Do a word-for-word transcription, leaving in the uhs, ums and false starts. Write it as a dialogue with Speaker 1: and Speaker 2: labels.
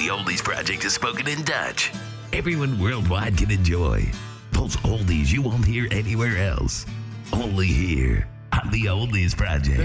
Speaker 1: the Oldies Project is spoken in Dutch. Everyone worldwide can enjoy. Those oldies you won't hear anywhere else. Only here on the Oldies Project.